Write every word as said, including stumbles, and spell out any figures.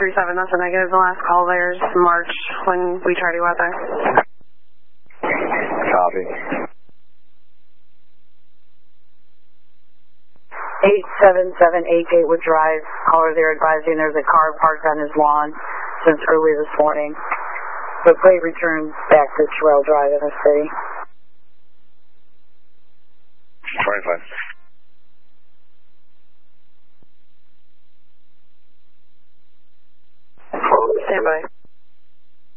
three seven, that's a negative. The last call there's March when we tried to go out there. Copy. eight seven seven eight Gatewood Drive. Caller there advising there's a car parked on his lawn since early this morning. The plate returns back to Terrell Drive in the city. twenty-five. Stand by.